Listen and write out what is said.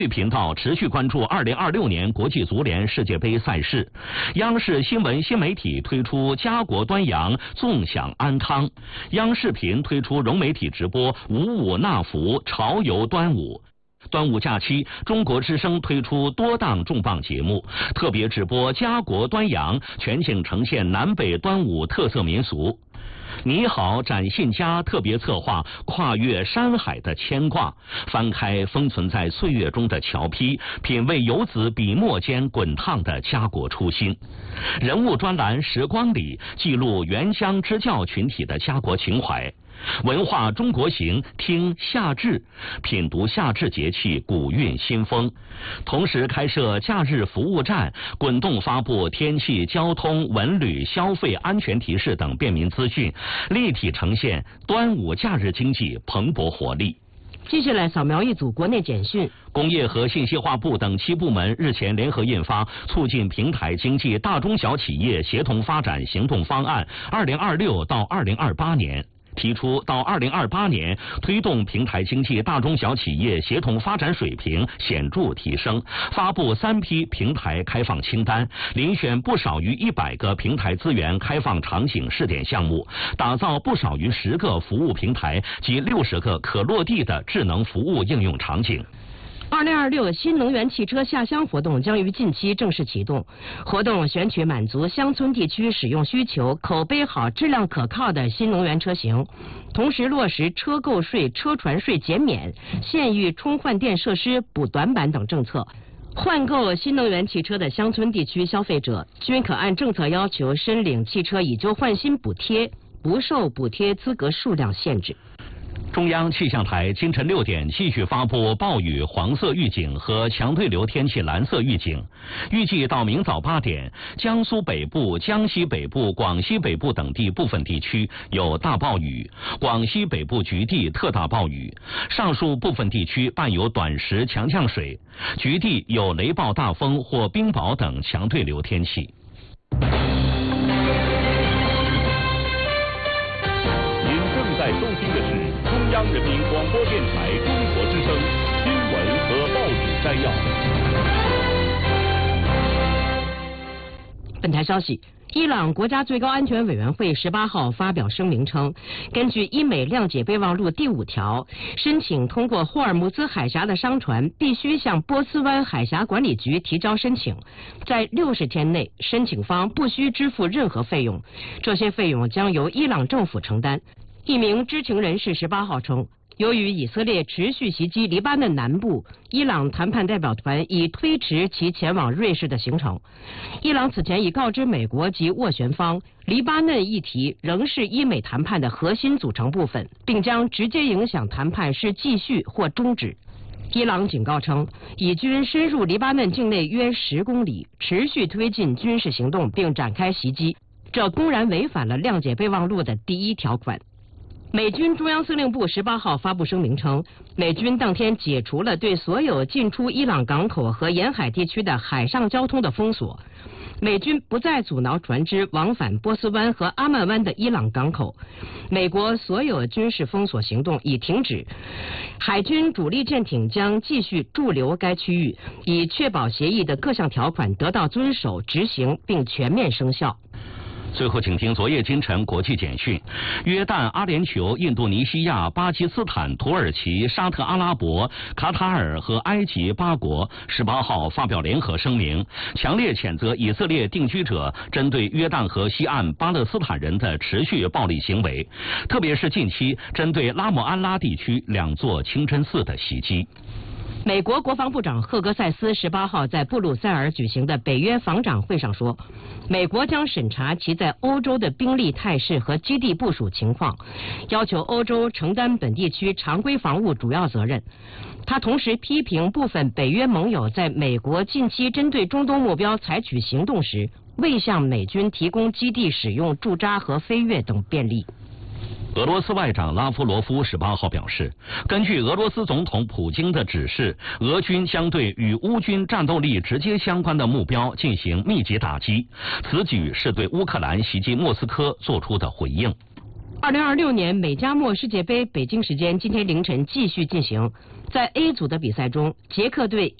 频道持续关注2026年国际足联世界杯赛事。央视新闻新媒体推出家国端阳，纵享安康。央视频推出融媒体直播五五纳福，潮游端午。端午假期，中国之声推出多档重磅节目，特别直播家国端阳，全景呈现南北端午特色民俗。你好，展信佳特别策划跨越山海的牵挂，翻开封存在岁月中的桥坯，品味游子笔墨间滚烫的家国初心。人物专栏时光里，记录原乡支教群体的家国情怀。文化中国行，听夏至，品读夏至节气古韵新风。同时开设假日服务站，滚动发布天气、交通、文旅、消费安全提示等便民资讯，立体呈现端午假日经济蓬勃活力。 接下来扫描一组国内简讯。 工业和信息化部等7部门日前联合印发《促进平台经济大中小企业协同发展行动方案（2026到2028年）》。提出到2028年推动平台经济大中小企业协同发展水平显著提升，发布3批平台开放清单，遴选不少于100个平台资源开放场景试点项目，打造不少于10个服务平台及60个可落地的智能服务应用场景。 2026新能源汽车下乡活动将于近期正式启动。活动选取满足乡村地区使用需求、口碑好、质量可靠的新能源车型，同时落实车购税、车船税减免、县域充换电设施补短板等政策。换购新能源汽车的乡村地区消费者均可按政策要求申领汽车以旧换新补贴，不受补贴资格数量限制。 中央气象台今晨6点继续发布暴雨黄色预警和强对流天气蓝色预警，预计到明早8点，江苏北部、江西北部、广西北部等地部分地区有大暴雨，广西北部局地特大暴雨，上述部分地区伴有短时强降水，局地有雷暴大风或冰雹等强对流天气。 您正在收听的是中央人民广播电台中国之声新闻和报纸摘要。 本台消息，伊朗国家最高安全委员会18号发表声明称，根据伊美谅解备忘录第5条，申请通过霍尔木兹海峡的商船必须向波斯湾海峡管理局提交申请，在60天内，申请方不需支付任何费用，这些费用将由伊朗政府承担。一名知情人士18号称，由于以色列持续袭击黎巴嫩南部，伊朗谈判代表团已推迟其前往瑞士的行程。伊朗此前已告知美国及斡旋方，黎巴嫩议题仍是伊美谈判的核心组成部分，并将直接影响谈判是继续或终止。伊朗警告称，以军深入黎巴嫩境内约10公里，持续推进军事行动并展开袭击，这公然违反了谅解备忘录的第1条款。美军中央司令部18号发布声明称，美军当天解除了对所有进出伊朗港口和沿海地区的海上交通的封锁，美军不再阻挠船只往返波斯湾和阿曼湾的伊朗港口，美国所有军事封锁行动已停止，海军主力舰艇将继续驻留该区域，以确保协议的各项条款得到遵守、执行并全面生效。 最后，请听昨夜今晨国际简讯：约旦、阿联酋、印度尼西亚、巴基斯坦、土耳其、沙特阿拉伯、卡塔尔和埃及8国18号发表联合声明，强烈谴责以色列定居者针对约旦河西岸巴勒斯坦人的持续暴力行为，特别是近期针对拉姆安拉地区2座清真寺的袭击。 美国国防部长赫格塞斯18号在布鲁塞尔举行的北约防长会上说，美国将审查其在欧洲的兵力态势和基地部署情况，要求欧洲承担本地区常规防务主要责任。他同时批评部分北约盟友在美国近期针对中东目标采取行动时，未向美军提供基地使用驻扎和飞跃等便利。 俄罗斯外长拉夫罗夫18号表示，根据俄罗斯总统普京的指示，俄军将对与乌军战斗力直接相关的目标进行密集打击，此举是对乌克兰袭击莫斯科做出的回应。 2026年美加墨世界杯北京时间今天凌晨继续进行，在 A 组的比赛中，捷克队